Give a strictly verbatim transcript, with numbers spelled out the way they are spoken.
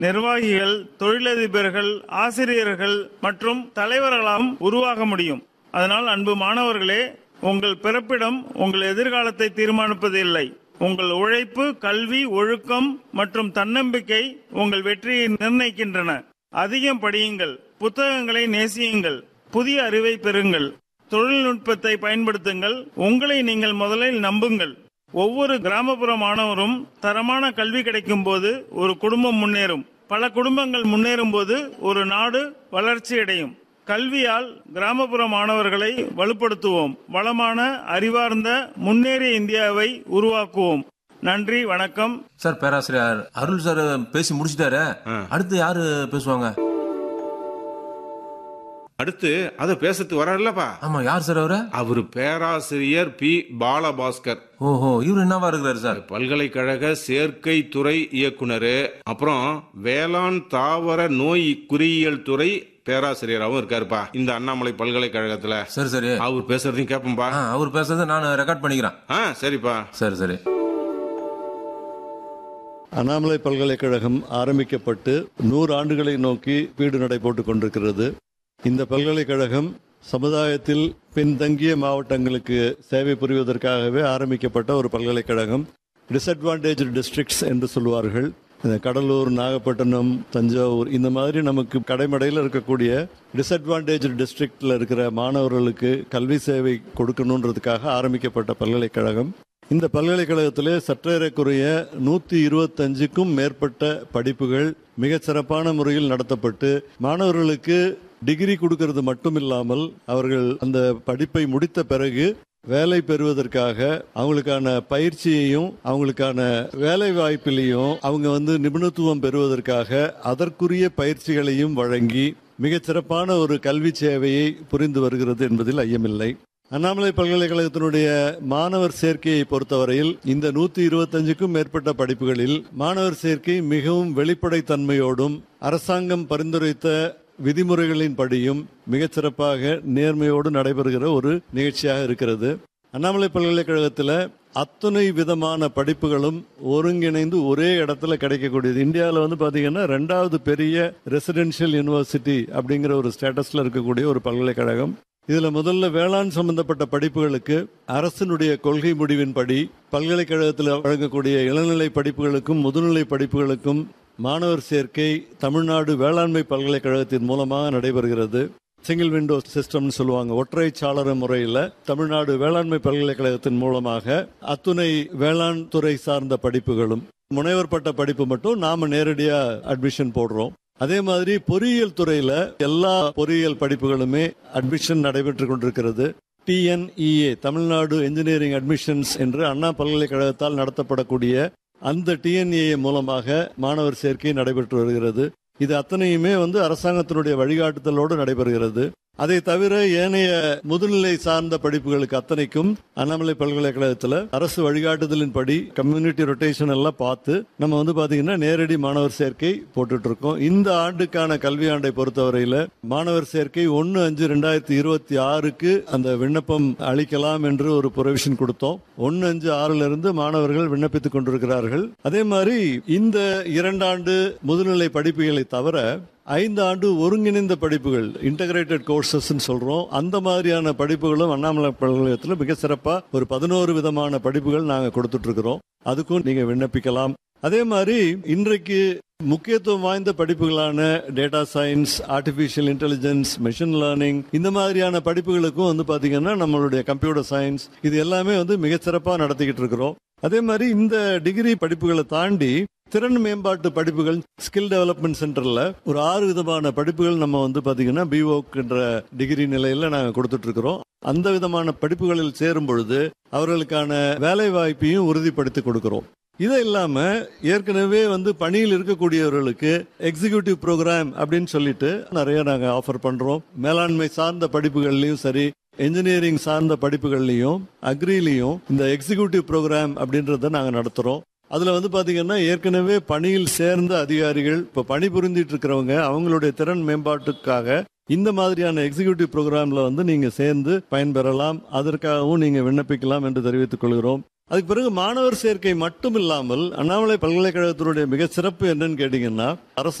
நிர்வாகிகள், தொழிலதிபர்கள், ஆசிரியர்கள் மற்றும் தலைவர்களாகவும் உருவாக முடியும். அதனால் அன்பு மாணவர்களே, உங்கள் பிறப்பிடம் உங்கள் எதிர்காலத்தை தீர்மானிப்பதில்லை. உங்கள் உழைப்பு, கல்வி, ஒழுக்கம் மற்றும் தன்னம்பிக்கை உங்கள் வெற்றியை நிர்ணயிக்கின்றன. அதிகம் படியுங்கள், புத்தகங்களை நேசியுங்கள், புதிய அறிவை பெறுங்கள், தொழில்நுட்பத்தை பயன்படுத்துங்கள். உங்களை நீங்கள் முதலில் நம்புங்கள். ஒவ்வொரு கிராமப்புற மாணவரும் தரமான கல்வி கிடைக்கும் போது ஒரு குடும்பம் முன்னேறும். பல குடும்பங்கள் முன்னேறும் போது ஒரு நாடு வளர்ச்சி அடையும். கல்வியால் கிராமப்புற மாணவர்களை வலுப்படுத்துவோம். வளமான, அறிவார்ந்த, முன்னேறிய இந்தியாவை உருவாக்குவோம். நன்றி, வணக்கம். சார், பேராசிரியர் அருள் சார் பேசி முடிச்சிட்டாரு. அடுத்து யாரு பேசுவாங்க? அடுத்து அத பேசத்து வராருலப்பா. ஆமா, யார் சார் அவரு? அவரு பேராசிரியர் பி பாலபாஸ்கர். ஓஹோ, இவரு என்னவா இருக்கிறாரு சார்? பல்கலைக்கழக சேர்க்கை துறை இயக்குனர், அப்புறம் வேளாண் தாவர நோய் குறியியல் துறை பேராசிரியராகவும் இருக்காருப்பா இந்த அண்ணாமலை பல்கலைக்கழகத்துல. சரி சரி, அவர் பேசுறதையும் கேப்பம்பா. அவர் பேசுறதை நான் ரெக்கார்ட் பண்ணிக்கிறேன். ஆ, சரிப்பா. சரி சரி. அண்ணாமலை பல்கலைக்கழகம் ஆரம்பிக்கப்பட்டு நூறு ஆண்டுகளை நோக்கி வீடு நடை போட்டுக் கொண்டிருக்கிறது. இந்த பல்கலைக்கழகம் சமுதாயத்தில் பின்தங்கிய மாவட்டங்களுக்கு சேவை புரிவதற்காகவே ஆரம்பிக்கப்பட்ட ஒரு பல்கலைக்கழகம். டிஸ்அட்வான்டேஜ் டிஸ்ட்ரிக்ட்ஸ் என்று சொல்வார்கள். கடலூர், நாகப்பட்டினம், தஞ்சாவூர், இந்த மாதிரி நமக்கு கடைமடையில் இருக்கக்கூடிய டிஸ்அட்வான்டேஜ் டிஸ்ட்ரிக்ட்ல இருக்கிற மாணவர்களுக்கு கல்வி சேவை கொடுக்கணுன்றதுக்காக ஆரம்பிக்கப்பட்ட பல்கலைக்கழகம். இந்த பல்கலைக்கழகத்திலே சற்றேறக்குறைய நூத்தி இருபத்தஞ்சுக்கும் மேற்பட்ட படிப்புகள் மிகச் சிறப்பான முறையில் நடத்தப்பட்டு மாணவர்களுக்கு டிகிரி கொடுக்கிறது மட்டும் இல்லாமல் அவர்கள் அந்த படிப்பை முடித்த பிறகு வேலை பெறுவதற்காக அவங்களுக்கான பயிற்சியையும் அவங்களுக்கான வேலை வாய்ப்பிலையும் அவங்க வந்து நிபுணத்துவம் பெறுவதற்காக அதற்குரிய பயிற்சிகளையும் வழங்கி மிகச் சிறப்பான ஒரு கல்வி சேவையை புரிந்து வருகிறது என்பதில் ஐயமில்லை. அண்ணாமலை பல்கலைக்கழகத்தினுடைய மாணவர் சேர்க்கையை பொறுத்தவரையில் இந்த நூத்தி இருபத்தஞ்சுக்கும் மேற்பட்ட படிப்புகளில் மாணவர் சேர்க்கை மிகவும் வெளிப்படைத்தன்மையோடும் அரசாங்கம் பரிந்துரைத்த விதிமுறைகளின் படியும் மிகச் சிறப்பாக நேர்மையோடு நடைபெறுகிற ஒரு நிகழ்ச்சியாக இருக்கிறது. அண்ணாமலை பல்கலைக்கழகத்தில் அத்தனை விதமான படிப்புகளும் ஒருங்கிணைந்து ஒரே இடத்துல கிடைக்கக்கூடியது. இந்தியாவில் வந்து பாத்தீங்கன்னா ரெண்டாவது பெரிய ரெசிடென்ஷியல் யூனிவர்சிட்டி அப்படிங்கிற ஒரு ஸ்டேட்டஸ்ல இருக்கக்கூடிய ஒரு பல்கலைக்கழகம். இதுல முதல்ல வேளாண் சம்பந்தப்பட்ட படிப்புகளுக்கு அரசினுடைய கொள்கை முடிவின்படி பல்கலைக்கழகத்தில் வழங்கக்கூடிய இளநிலை படிப்புகளுக்கும் முதுநிலை படிப்புகளுக்கும் மாணவர் சேர்க்கை தமிழ்நாடு வேளாண்மை பல்கலைக்கழகத்தின் மூலமாக நடைபெறுகிறது. சிங்கிள் விண்டோ சிஸ்டம் சொல்லுவாங்க. ஒற்றை சாளர முறையில் தமிழ்நாடு வேளாண்மை பல்கலைக்கழகத்தின் மூலமாக அத்துணை வேளாண் துறை சார்ந்த படிப்புகளும் முனைவர் பட்ட படிப்பு மட்டும் நாம நேரடியா அட்மிஷன் போடுறோம். அதே மாதிரி பொறியியல் துறையில எல்லா பொறியியல் படிப்புகளுமே அட்மிஷன் நடைபெற்று கொண்டிருக்கிறது. டிஎன்இஏ தமிழ்நாடு இன்ஜினியரிங் அட்மிஷன்ஸ் என்று அண்ணா பல்கலைக்கழகத்தால் நடத்தப்படக்கூடிய அந்த டிஎன்ஏ மூலமாக மாணவர் சேர்க்கை நடைபெற்று வருகிறது. இது அத்தனையுமே வந்து அரசாங்கத்தினுடைய வழிகாட்டுதலோடு நடைபெறுகிறது. அதை தவிர ஏனைய முதுநிலை சார்ந்த படிப்புகளுக்கு அத்தனைக்கும் அண்ணாமலை பல்கலைக்கழகத்தில் அரசு வழிகாட்டுதலின்படி கம்யூனிட்டி ரொட்டேஷன் எல்லாம் பார்த்து நம்ம வந்து பாத்தீங்கன்னா நேரடி மாணவர் சேர்க்கை போட்டுட்டு இருக்கோம். இந்த ஆண்டுக்கான கல்வியாண்டை பொறுத்தவரையில மாணவர் சேர்க்கை ஒன்னு அஞ்சு ரெண்டாயிரத்தி இருபத்தி ஆறுக்கு அந்த விண்ணப்பம் அளிக்கலாம் என்று ஒரு ப்ரொவிஷன் கொடுத்தோம். ஒன்னு அஞ்சு ஆறுல இருந்து மாணவர்கள் விண்ணப்பித்துக் கொண்டிருக்கிறார்கள். அதே மாதிரி இந்த இரண்டாண்டு முதுநிலை படிப்புகளை தவிர ஐந்து ஆண்டு ஒருங்கிணைந்த படிப்புகள் இன்டகிரேட்டட் கோர்சஸ் சொல்றோம். அந்த மாதிரியான படிப்புகளும் அண்ணாமலை பல்கலைக்கழகத்தில் மிக சிறப்பா ஒரு பதினோரு விதமான படிப்புகள் நாங்க கொடுத்துட்டு இருக்கிறோம். அதுக்கும் நீங்க விண்ணப்பிக்கலாம். அதே மாதிரி இன்றைக்கு முக்கியத்துவம் வாய்ந்த படிப்புகளான data science, artificial intelligence, machine learning, இந்த மாதிரியான படிப்புகளுக்கும் வந்து பாத்தீங்கன்னா நம்மளுடைய கம்ப்யூட்டர் சயின்ஸ் இது எல்லாமே வந்து மிக சிறப்பா நடத்திக்கிட்டு இருக்கிறோம். அதே மாதிரி இந்த டிகிரி படிப்புகளை தாண்டி திறன் மேம்பாட்டு படிப்புகள் ஸ்கில் டெவலப்மெண்ட் சென்டர்ல ஒரு ஆறு விதமான படிப்புகள் நம்ம வந்து பாத்தீங்கன்னா பிஓக் என்ற டிகிரி நிலையில நாங்க கொடுத்துட்டு இருக்கிறோம். அந்த விதமான படிப்புகளில் சேரும் பொழுது அவர்களுக்கான வேலை வாய்ப்பையும் உறுதிப்படுத்தி கொடுக்கிறோம். இது இல்லாம ஏற்கனவே வந்து பணியில் இருக்கக்கூடியவர்களுக்கு எக்ஸிகியூட்டிவ் ப்ரோக்ராம் அப்படின்னு சொல்லிட்டு நிறைய நாங்க ஆஃபர் பண்றோம். மேலாண்மை சார்ந்த படிப்புகள்லயும் சரி, என்ஜினியரிங் சார்ந்த படிப்புகள்லயும் அக்ரிலையும் இந்த எக்ஸிகியூட்டிவ் ப்ரோக்ராம் அப்படின்றத நாங்க நடத்துறோம். அதுல வந்து பாத்தீங்கன்னா ஏற்கனவே பணியில் சேர்ந்த அதிகாரிகள் இப்ப பணிபுரிந்துட்டு இருக்கிறவங்க அவங்களுடைய திறன் மேம்பாட்டுக்காக இந்த மாதிரியான எக்ஸிகியூட்டிவ் ப்ரோக்ராம்ல வந்து நீங்க சேர்ந்து பயன்பெறலாம். அதற்காகவும் நீங்க விண்ணப்பிக்கலாம் என்று தெரிவித்துக் கொள்கிறோம். அதுக்கு பிறகு மாணவர் சேர்க்கை மட்டும் இல்லாமல் அண்ணாமலை பல்கலைக்கழகத்தினுடைய மிக சிறப்பு என்னன்னு கேட்டீங்கன்னா அரசு